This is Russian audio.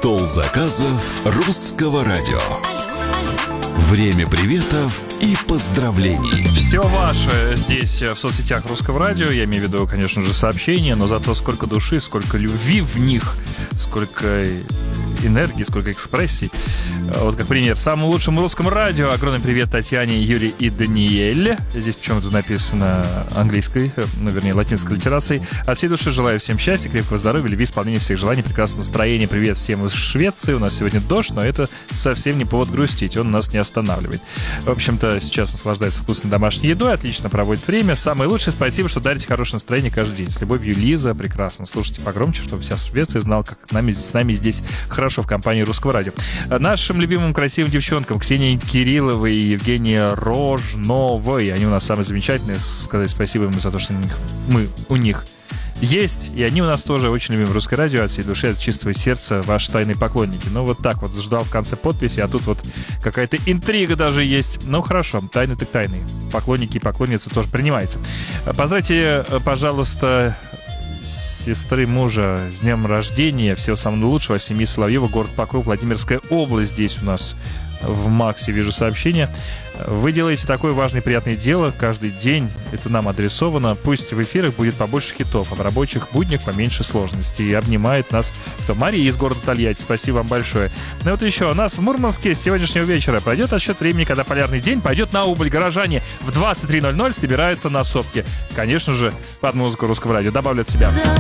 Стол заказов русского радио. Время приветов и поздравлений. Все ваше здесь в соцсетях русского радио. Я имею в виду, конечно же, сообщения, но зато сколько души, сколько любви в них, сколько энергии, сколько экспрессий. Вот как пример. Самому лучшему русскому радио. Огромный привет Татьяне, Юле и Даниэль. Здесь почему-то написано английской, вернее, латинской литерацией. От всей души желаю всем счастья, крепкого здоровья, любви, исполнения всех желаний, прекрасного настроения. Привет всем из Швеции. У нас сегодня дождь, но это совсем не повод грустить. Он нас не останавливает. В общем-то, сейчас наслаждается вкусной домашней едой, отлично проводит время. Самое лучшее. Спасибо, что дарите хорошее настроение каждый день. С любовью, Лиза. Прекрасно. Слушайте погромче, чтобы вся Швеция знала, как с нами здесь хорошо в компании русского радио. Нашим любимым красивым девчонкам Ксении Кирилловой и Евгении Рожновой. Они у нас самые замечательные. Сказать спасибо им за то, что мы у них есть. И они у нас тоже очень любим русское радио. От всей души, от чистого сердца. Ваши тайные поклонники. Ну вот так вот ждал в конце подписи. А тут вот какая-то интрига даже есть. Ну хорошо, тайны так тайны. Поклонники и поклонницы тоже принимается. Поздравьте, пожалуйста, сестры мужа с днем рождения. Всего самого лучшего. Семьи Соловьева, город Покров, Владимирская область. Здесь у нас в Максе вижу сообщение. Вы делаете такое важное и приятное дело каждый день. Это нам адресовано. Пусть в эфирах будет побольше хитов, а в рабочих буднях поменьше сложностей. И обнимает нас Мария из города Тольятти. Спасибо вам большое. Ну и вот еще. У нас в Мурманске с сегодняшнего вечера пройдет отсчет времени, когда полярный день пойдет на убыль. Горожане в 23:00 собираются на сопке. Конечно же, под музыку русского радио. Добавлю от себя.